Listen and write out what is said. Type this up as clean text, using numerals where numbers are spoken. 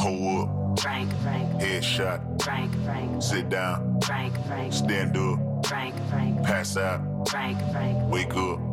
Hold up. Frank, Headshot. Frank, Sit down. Frank, Stand up. Frank, Pass out. Frank, Wake up.